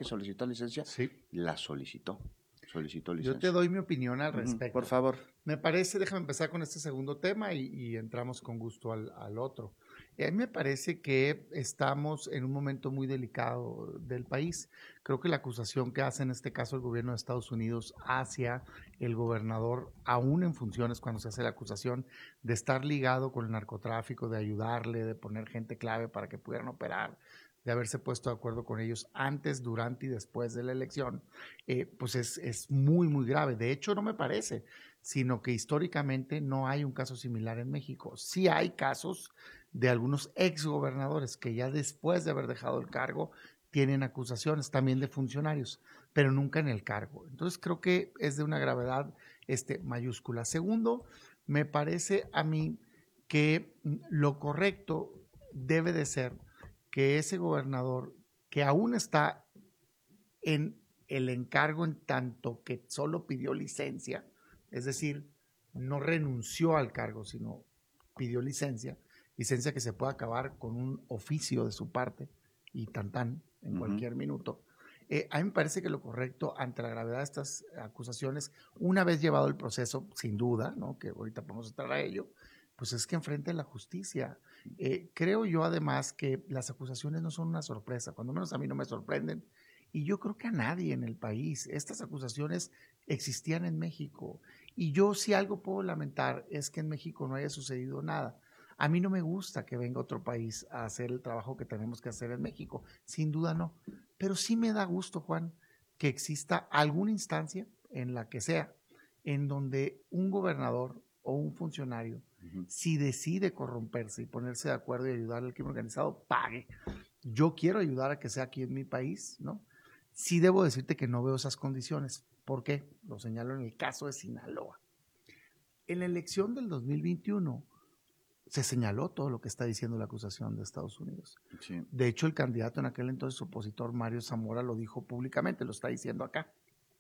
sí. La solicitó licencia. Yo te doy mi opinión al respecto. Por favor. Me parece, déjame empezar con este segundo tema y entramos con gusto al otro. A mí me parece que estamos en un momento muy delicado del país. Creo que la acusación que hace en este caso el gobierno de Estados Unidos hacia el gobernador, aún en funciones cuando se hace la acusación de estar ligado con el narcotráfico, de ayudarle, de poner gente clave para que pudieran operar, de haberse puesto de acuerdo con ellos antes, durante y después de la elección, pues es muy, muy grave. De hecho, no me parece, sino que históricamente no hay un caso similar en México. Sí hay casos de algunos exgobernadores que ya después de haber dejado el cargo tienen acusaciones también de funcionarios, pero nunca en el cargo. Entonces creo que es de una gravedad mayúscula. Segundo, me parece a mí que lo correcto debe de ser que ese gobernador que aún está en el encargo en tanto que solo pidió licencia, es decir, no renunció al cargo, sino pidió licencia que se puede acabar con un oficio de su parte y tan en cualquier minuto. A mí me parece que lo correcto ante la gravedad de estas acusaciones, una vez llevado el proceso, sin duda, ¿no? Que ahorita podemos entrar a ello, pues es que enfrente la justicia. Creo yo además que las acusaciones no son una sorpresa, cuando menos a mí no me sorprenden, y yo creo que a nadie en el país. Estas acusaciones existían en México, y yo si algo puedo lamentar es que en México no haya sucedido nada. A mí no me gusta que venga otro país a hacer el trabajo que tenemos que hacer en México, sin duda no, pero sí me da gusto, Juan, que exista alguna instancia en la que sea, en donde un gobernador o un funcionario, si decide corromperse y ponerse de acuerdo y ayudar al crimen organizado, pague. Yo quiero ayudar a que sea aquí en mi país, ¿no? Sí debo decirte que no veo esas condiciones. ¿Por qué? Lo señalo en el caso de Sinaloa. En la elección del 2021 se señaló todo lo que está diciendo la acusación de Estados Unidos. Sí. De hecho, el candidato en aquel entonces opositor, Mario Zamora, lo dijo públicamente, lo está diciendo acá.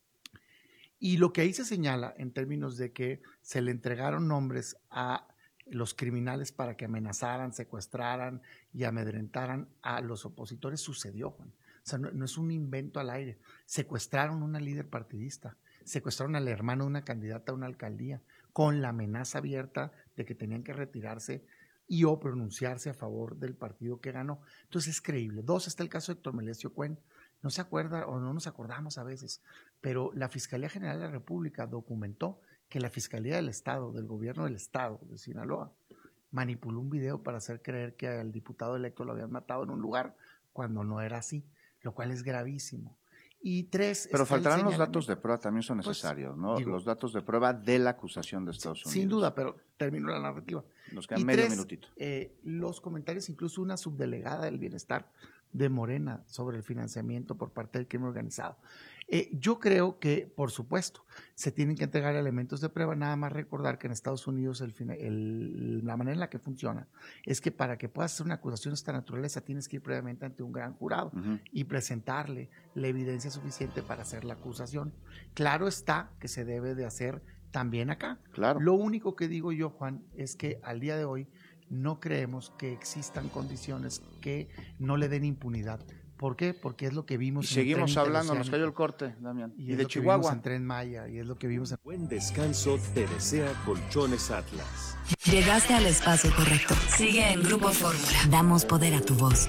Y lo que ahí se señala en términos de que se le entregaron nombres a los criminales para que amenazaran, secuestraran y amedrentaran a los opositores, sucedió, Juan. O sea, no es un invento al aire. Secuestraron a una líder partidista, secuestraron al hermano de una candidata a una alcaldía, con la amenaza abierta de que tenían que retirarse y o pronunciarse a favor del partido que ganó. Entonces es creíble. Dos, está el caso de Héctor Melesio Cuen. No se acuerda o no nos acordamos a veces, pero la Fiscalía General de la República documentó que la Fiscalía del Estado, del Gobierno del Estado de Sinaloa, manipuló un video para hacer creer que al diputado electo lo habían matado en un lugar cuando no era así, lo cual es gravísimo. Y tres, pero faltarán los datos de prueba, también son necesarios, ¿no? Digo, los datos de prueba de la acusación de Estados Unidos. Sin duda, pero termino la narrativa. Nos queda medio minutito. Los comentarios, incluso una subdelegada del bienestar de Morena sobre el financiamiento por parte del crimen organizado. Yo creo que, por supuesto, se tienen que entregar elementos de prueba. Nada más recordar que en Estados Unidos la manera en la que funciona es que para que puedas hacer una acusación de esta naturaleza tienes que ir previamente ante un gran jurado y presentarle la evidencia suficiente para hacer la acusación. Claro está que se debe de hacer también acá. Claro. Lo único que digo yo, Juan, es que al día de hoy no creemos que existan condiciones que no le den impunidad. ¿Por qué? Porque es lo que vimos y seguimos hablando, nos interoceánico. cayó el corte, Damián. Y de lo que Chihuahua. vimos en Tren Maya, y es lo que vimos en... Buen descanso te desea Colchones Atlas. Llegaste al espacio correcto. Sigue en Grupo Fórmula. Damos poder a tu voz.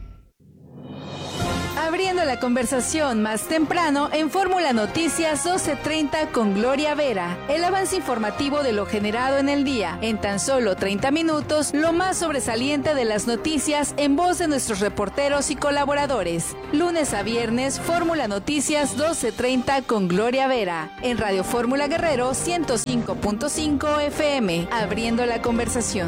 Abriendo la conversación más temprano en Fórmula Noticias 12:30 con Gloria Vera. El avance informativo de lo generado en el día. En tan solo 30 minutos, lo más sobresaliente de las noticias en voz de nuestros reporteros y colaboradores. Lunes a viernes, Fórmula Noticias 12:30 con Gloria Vera. En Radio Fórmula Guerrero 105.5 FM. Abriendo la conversación.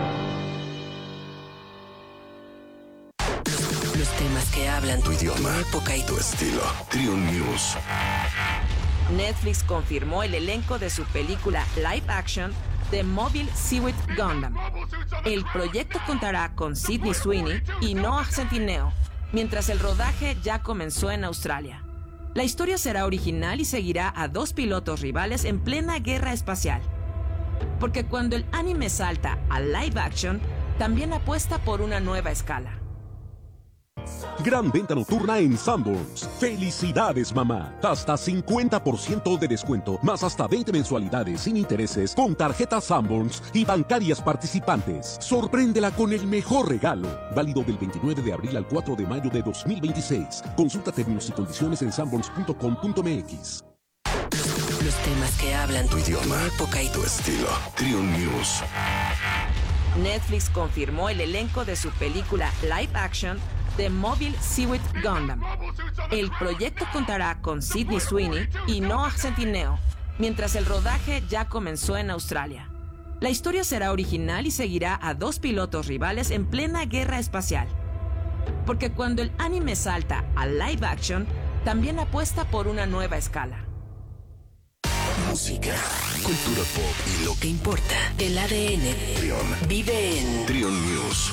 Temas que hablan tu idioma, tu época y tu estilo. Triun News. Netflix confirmó el elenco de su película live action The Mobile Suit Gundam. El proyecto contará con Sydney Sweeney y Noah Centineo, mientras el rodaje ya comenzó en Australia. La historia será original y seguirá a dos pilotos rivales en plena guerra espacial. Porque cuando el anime salta al live action, también apuesta por una nueva escala. Gran venta nocturna en Sanborns. ¡Felicidades, mamá! Hasta 50% de descuento, más hasta 20 mensualidades sin intereses con tarjetas Sanborns y bancarias participantes. Sorpréndela con el mejor regalo. Válido del 29 de abril al 4 de mayo de 2026. Consulta términos y condiciones en sanborns.com.mx. Los temas que hablan tu idioma, tu época y tu estilo. Triun News. Netflix confirmó el elenco de su película live action The Mobile Suit Gundam. El proyecto contará con Sydney Sweeney y Noah Centineo, mientras el rodaje ya comenzó en Australia. La historia será original y seguirá a dos pilotos rivales en plena guerra espacial. Porque cuando el anime salta al live action, también apuesta por una nueva escala. Música, cultura pop y lo que importa. El ADN vive en Triun News.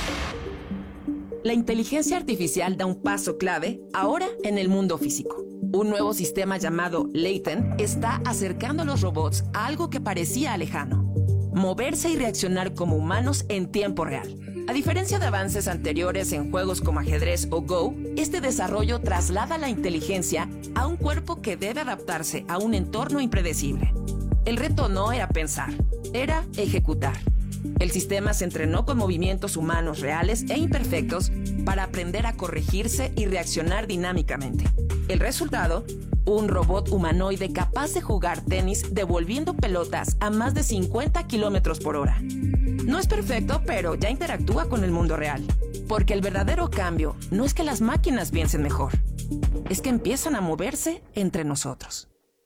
La inteligencia artificial da un paso clave ahora en el mundo físico. Un nuevo sistema llamado Layton está acercando a los robots a algo que parecía lejano: moverse y reaccionar como humanos en tiempo real. A diferencia de avances anteriores en juegos como ajedrez o Go, este desarrollo traslada la inteligencia a un cuerpo que debe adaptarse a un entorno impredecible. El reto no era pensar, era ejecutar. El sistema se entrenó con movimientos humanos reales e imperfectos para aprender a corregirse y reaccionar dinámicamente. El resultado: un robot humanoide capaz de jugar tenis devolviendo pelotas a más de 50 kilómetros por hora. No es perfecto, pero ya interactúa con el mundo real. Porque el verdadero cambio no es que las máquinas piensen mejor, es que empiezan a moverse entre nosotros.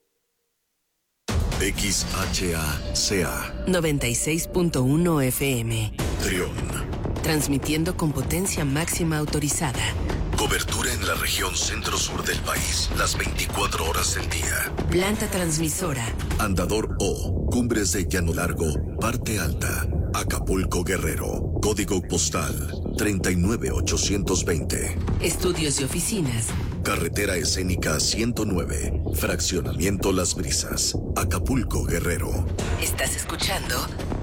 XHACA 96.1 FM. Triun. Transmitiendo con potencia máxima autorizada. Cobertura en la región centro-sur del país, las 24 horas del día. Planta transmisora. Andador O, Cumbres de Llano Largo, Parte Alta, Acapulco, Guerrero. Código postal 39820. Estudios y oficinas. Carretera Escénica 109, Fraccionamiento Las Brisas, Acapulco, Guerrero. Estás escuchando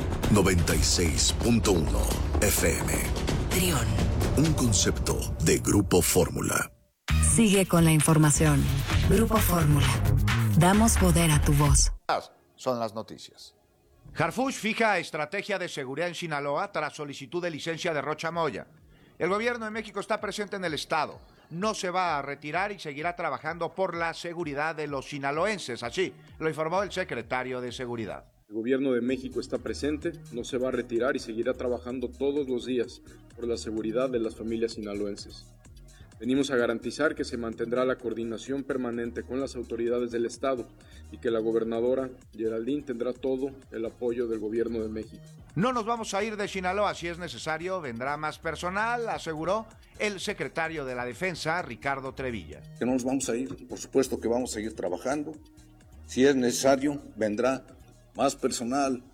96.1 FM. Triun. Un concepto de Grupo Fórmula. Sigue con la información. Grupo Fórmula. Damos poder a tu voz. Son las noticias. Harfuch fija estrategia de seguridad en Sinaloa tras solicitud de licencia de Rocha Moya. El gobierno de México está presente en el estado. No se va a retirar y seguirá trabajando por la seguridad de los sinaloenses. Así lo informó el secretario de Seguridad. El gobierno de México está presente, no se va a retirar y seguirá trabajando todos los días por la seguridad de las familias sinaloenses. Venimos a garantizar que se mantendrá la coordinación permanente con las autoridades del estado y que la gobernadora Geraldine tendrá todo el apoyo del gobierno de México. No nos vamos a ir de Sinaloa, si es necesario vendrá más personal, aseguró el secretario de la Defensa, Ricardo Trevilla. Que no nos vamos a ir, por supuesto que vamos a seguir trabajando. Si es necesario, vendrá más personal,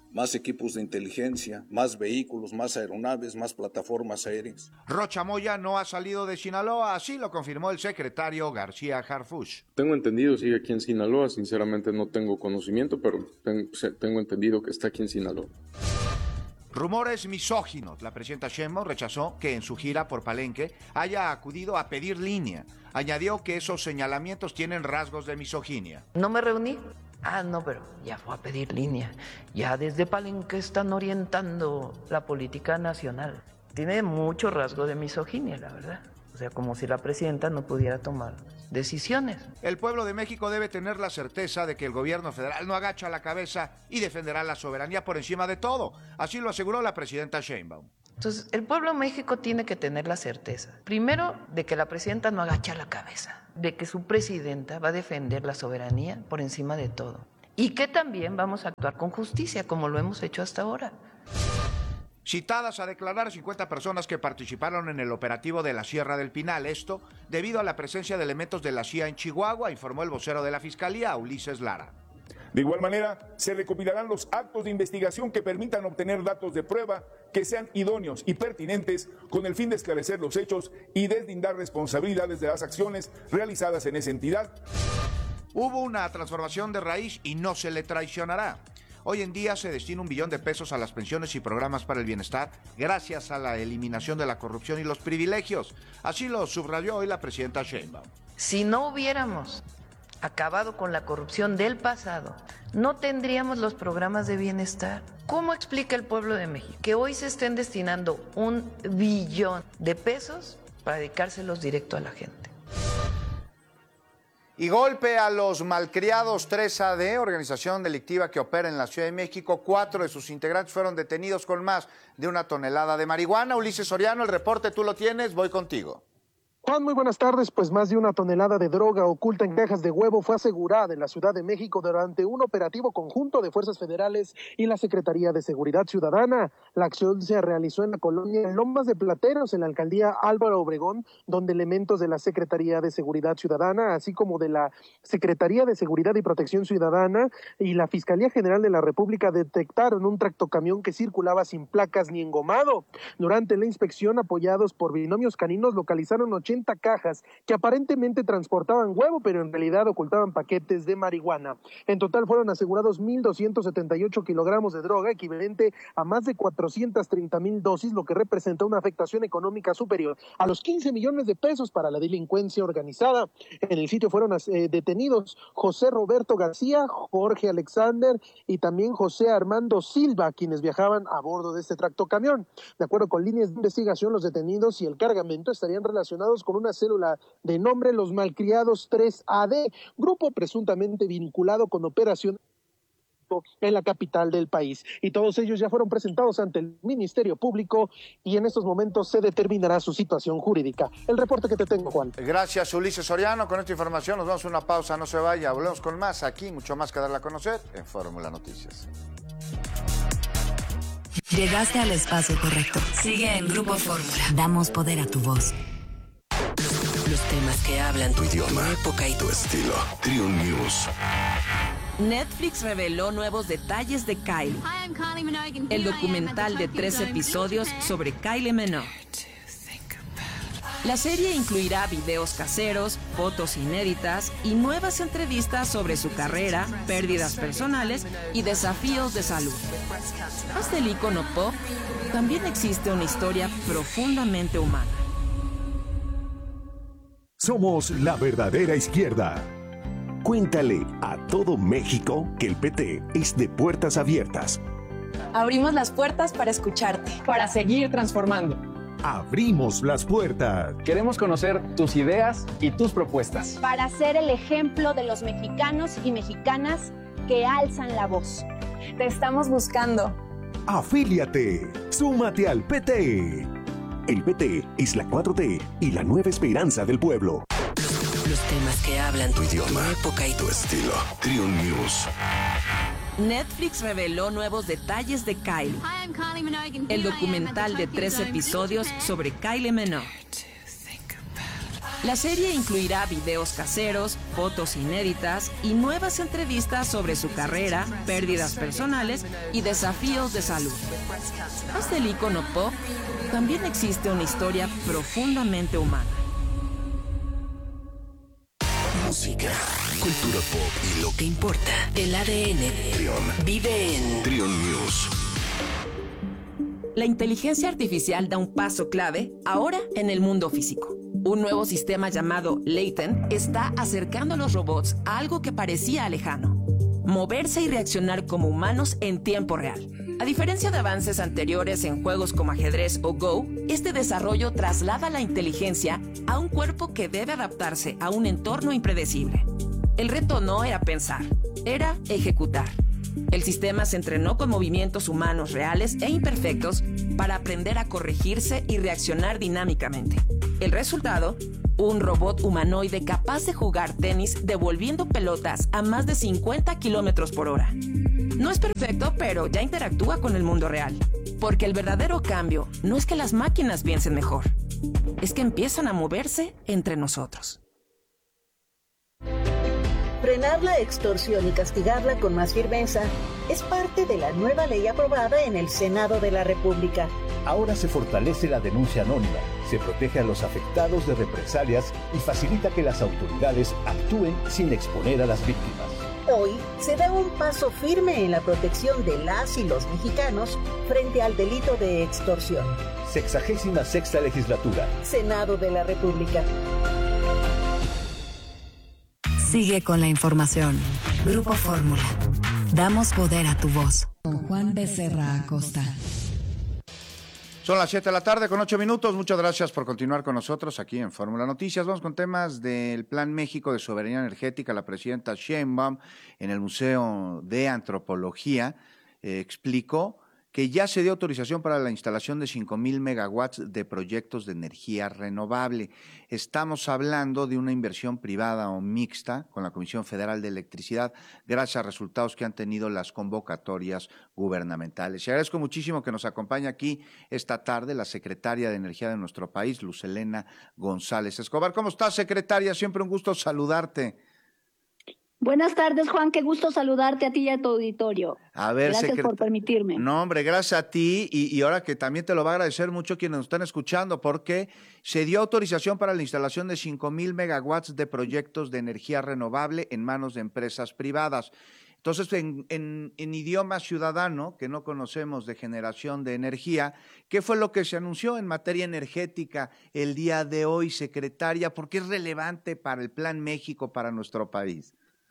más equipos de inteligencia, más vehículos, más aeronaves, más plataformas aéreas. Rocha Moya no ha salido de Sinaloa, así lo confirmó el secretario García Harfuch. Tengo entendido, sigue aquí en Sinaloa, sinceramente no tengo conocimiento, pero tengo entendido que está aquí en Sinaloa. Rumores misóginos. La presidenta Sheinbaum rechazó que en su gira por Palenque haya acudido a pedir línea. Añadió que esos señalamientos tienen rasgos de misoginia. ¿No me reuní? No, pero ya fue a pedir línea. Ya desde Palenque están orientando la política nacional. Tiene mucho rasgo de misoginia, la verdad. O sea, como si la presidenta no pudiera tomar decisiones. El pueblo de México debe tener la certeza de que el gobierno federal no agacha la cabeza y defenderá la soberanía por encima de todo. Así lo aseguró la presidenta Sheinbaum. Entonces, el pueblo de México tiene que tener la certeza, primero, de que la presidenta no agacha la cabeza, de que su presidenta va a defender la soberanía por encima de todo. Y que también vamos a actuar con justicia, como lo hemos hecho hasta ahora. Citadas a declarar 50 personas que participaron en el operativo de la Sierra del Pinal. Esto debido a la presencia de elementos de la CIA en Chihuahua, informó el vocero de la Fiscalía, Ulises Lara. De igual manera, se recopilarán los actos de investigación que permitan obtener datos de prueba que sean idóneos y pertinentes con el fin de esclarecer los hechos y deslindar responsabilidades de las acciones realizadas en esa entidad. Hubo una transformación de raíz y no se le traicionará. Hoy en día se destina $1 billón a las pensiones y programas para el bienestar gracias a la eliminación de la corrupción y los privilegios. Así lo subrayó hoy la presidenta Sheinbaum. Si no hubiéramos acabado con la corrupción del pasado, no tendríamos los programas de bienestar. ¿Cómo explica el pueblo de México que hoy se estén destinando $1 billón para dedicárselos directo a la gente? Y golpe a los malcriados 3AD, organización delictiva que opera en la Ciudad de México. 4 de sus integrantes fueron detenidos con más de 1 tonelada de marihuana. Ulises Soriano, el reporte tú lo tienes, voy contigo. Juan, muy buenas tardes. Pues más de 1 tonelada de droga oculta en cajas de huevo fue asegurada en la Ciudad de México durante un operativo conjunto de fuerzas federales y la Secretaría de Seguridad Ciudadana. La acción se realizó en la colonia Lomas de Plateros, en la alcaldía Álvaro Obregón, donde elementos de la Secretaría de Seguridad Ciudadana, así como de la Secretaría de Seguridad y Protección Ciudadana y la Fiscalía General de la República detectaron un tractocamión que circulaba sin placas ni engomado. Durante la inspección, apoyados por binomios caninos, localizaron 80 cajas que aparentemente transportaban huevo, pero en realidad ocultaban paquetes de marihuana. En total fueron asegurados 1,278 kilogramos de droga, equivalente a más de 430,000 dosis, lo que representa una afectación económica superior a los 15 millones de pesos para la delincuencia organizada. En el sitio fueron detenidos José Roberto García, Jorge Alexander y también José Armando Silva, quienes viajaban a bordo de este tractocamión. De acuerdo con líneas de investigación, los detenidos y el cargamento estarían relacionados con una célula de nombre Los Malcriados 3AD, grupo presuntamente vinculado con operaciones en la capital del país. Y todos ellos ya fueron presentados ante el Ministerio Público y en estos momentos se determinará su situación jurídica. El reporte que te tengo, Juan. Gracias, Ulises Soriano. Con esta información nos vamos a una pausa, no se vaya. Volvemos con más aquí, mucho más que darle a conocer en Fórmula Noticias. Llegaste al espacio correcto. Sigue en Grupo Fórmula. Damos poder a tu voz. Los temas que hablan tu idioma, tu época y tu estilo. Triun News. Netflix reveló nuevos detalles de Kylie. El documental de 3 episodios sobre Kylie Minogue. La serie incluirá videos caseros, fotos inéditas y nuevas entrevistas sobre su carrera, pérdidas personales y desafíos de salud. Tras del ícono pop, también existe una historia profundamente humana. Somos la verdadera izquierda. Cuéntale a todo México que el PT es de puertas abiertas. Abrimos las puertas para escucharte, para seguir transformando. Abrimos las puertas. Queremos conocer tus ideas y tus propuestas. Para ser el ejemplo de los mexicanos y mexicanas que alzan la voz. Te estamos buscando. Afíliate. Súmate al PT. El PT es la 4T y la nueva esperanza del pueblo. Los temas que hablan tu idioma, tu época y tu estilo. Triun News. Netflix reveló nuevos detalles de Kylie. El documental de 3 episodios sobre Kylie Minogue. La serie incluirá videos caseros, fotos inéditas y nuevas entrevistas sobre su carrera, pérdidas personales y desafíos de salud. Tras del icono pop, también existe una historia profundamente humana. Música, cultura pop y lo que importa. El ADN vive en Trion News. La inteligencia artificial da un paso clave ahora en el mundo físico. Un nuevo sistema llamado Latent está acercando a los robots a algo que parecía lejano: moverse y reaccionar como humanos en tiempo real. A diferencia de avances anteriores en juegos como ajedrez o Go, este desarrollo traslada la inteligencia a un cuerpo que debe adaptarse a un entorno impredecible. El reto no era pensar, era ejecutar. El sistema se entrenó con movimientos humanos reales e imperfectos para aprender a corregirse y reaccionar dinámicamente. El resultado: un robot humanoide capaz de jugar tenis devolviendo pelotas a más de 50 kilómetros por hora. No es perfecto, pero ya interactúa con el mundo real. Porque el verdadero cambio no es que las máquinas piensen mejor, es que empiezan a moverse entre nosotros. Frenar la extorsión y castigarla con más firmeza es parte de la nueva ley aprobada en el Senado de la República. Ahora se fortalece la denuncia anónima, se protege a los afectados de represalias y facilita que las autoridades actúen sin exponer a las víctimas. Hoy se da un paso firme en la protección de las y los mexicanos frente al delito de extorsión. 66ª legislatura. Senado de la República. Sigue con la información. Grupo Fórmula. Damos poder a tu voz. Con Juan Becerra Acosta. Son las 7 de la tarde con 8 minutos. Muchas gracias por continuar con nosotros aquí en Fórmula Noticias. Vamos con temas del Plan México de Soberanía Energética. La presidenta Sheinbaum en el Museo de Antropología explicó que ya se dio autorización para la instalación de 5,000 megawatts de proyectos de energía renovable. Estamos hablando de una inversión privada o mixta con la Comisión Federal de Electricidad, gracias a resultados que han tenido las convocatorias gubernamentales. Y agradezco muchísimo que nos acompañe aquí esta tarde la secretaria de Energía de nuestro país, Luz Helena González Escobar. ¿Cómo estás, secretaria? Siempre un gusto saludarte. Buenas tardes, Juan, qué gusto saludarte a ti y a tu auditorio. A ver, gracias por permitirme. No, hombre, gracias a ti y ahora que también te lo va a agradecer mucho quienes nos están escuchando, porque se dio autorización para la instalación de 5,000 megawatts de proyectos de energía renovable en manos de empresas privadas. Entonces, en idioma ciudadano, que no conocemos de generación de energía, ¿qué fue lo que se anunció en materia energética el día de hoy, secretaria? ¿Por qué es relevante para el Plan México, para nuestro país?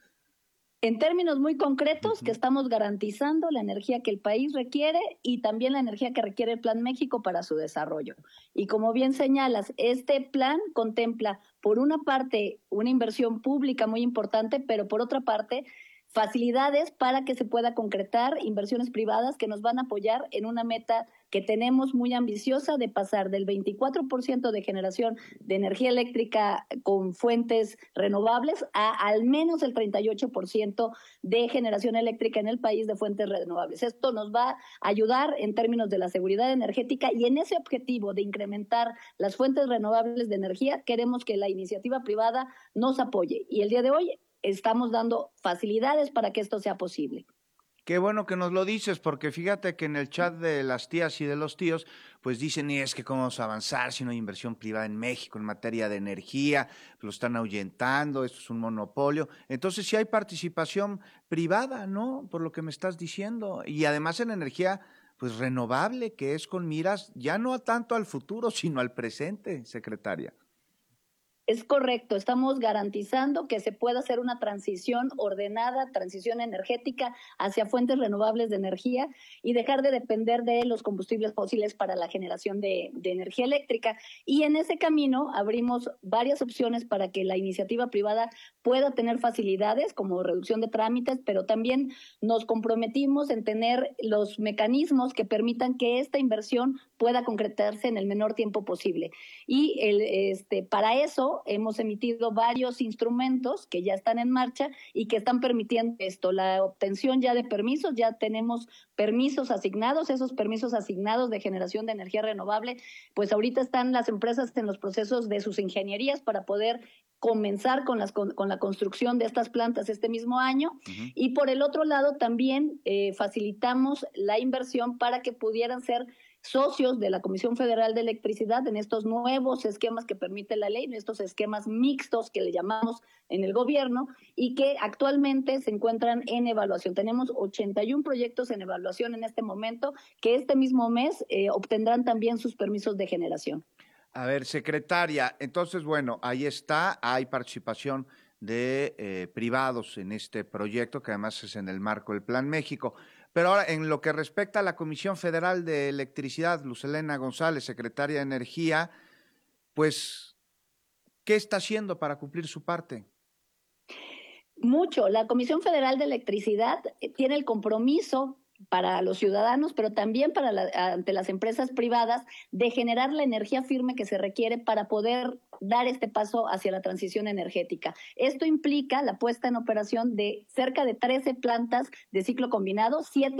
En términos muy concretos, que estamos garantizando la energía que el país requiere y también la energía que requiere el Plan México para su desarrollo. Y como bien señalas, este plan contempla, por una parte, una inversión pública muy importante, pero por otra parte, facilidades para que se pueda concretar inversiones privadas que nos van a apoyar en una meta que tenemos muy ambiciosa de pasar del 24% de generación de energía eléctrica con fuentes renovables a al menos el 38% de generación eléctrica en el país de fuentes renovables. Esto nos va a ayudar en términos de la seguridad energética y en ese objetivo de incrementar las fuentes renovables de energía queremos que la iniciativa privada nos apoye. Y el día de hoy estamos dando facilidades para que esto sea posible. Qué bueno que nos lo dices, porque fíjate que en el chat de las tías y de los tíos, pues dicen, y es que cómo vamos a avanzar si no hay inversión privada en México en materia de energía, lo están ahuyentando, esto es un monopolio. Entonces sí hay participación privada, ¿no? Por lo que me estás diciendo. Y además en energía, pues renovable, que es con miras ya no tanto al futuro, sino al presente, secretaria. Es correcto, estamos garantizando que se pueda hacer una transición ordenada, transición energética hacia fuentes renovables de energía y dejar de depender de los combustibles fósiles para la generación de energía eléctrica. Y en ese camino abrimos varias opciones para que la iniciativa privada pueda tener facilidades como reducción de trámites, pero también nos comprometimos en tener los mecanismos que permitan que esta inversión pueda concretarse en el menor tiempo posible. Y para eso hemos emitido varios instrumentos que ya están en marcha y que están permitiendo esto, la obtención ya de permisos, ya tenemos permisos asignados, esos permisos asignados de generación de energía renovable, pues ahorita están las empresas en los procesos de sus ingenierías para poder comenzar con la construcción de estas plantas este mismo año. Uh-huh. Y por el otro lado también facilitamos la inversión para que pudieran ser socios de la Comisión Federal de Electricidad en estos nuevos esquemas que permite la ley, en estos esquemas mixtos que le llamamos en el gobierno y que actualmente se encuentran en evaluación. Tenemos 81 proyectos en evaluación en este momento que este mismo mes obtendrán también sus permisos de generación. A ver, secretaria, entonces, bueno, ahí está, hay participación de privados en este proyecto, que además es en el marco del Plan México. Pero ahora, en lo que respecta a la Comisión Federal de Electricidad, Luz Helena González, secretaria de Energía, pues, ¿qué está haciendo para cumplir su parte? Mucho. La Comisión Federal de Electricidad tiene el compromiso para los ciudadanos, pero también ante las empresas privadas, de generar la energía firme que se requiere para poder dar este paso hacia la transición energética. Esto implica la puesta en operación de cerca de 13 plantas de ciclo combinado, 7